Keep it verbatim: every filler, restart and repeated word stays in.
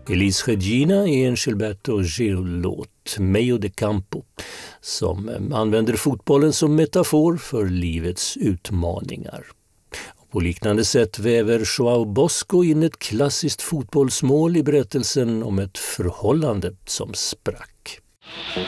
Elis Regina är en Gilberto Gil-låt, Meio de Campo, som använder fotbollen som metafor för livets utmaningar. På liknande sätt väver João Bosco in ett klassiskt fotbollsmål i berättelsen om ett förhållande som sprack.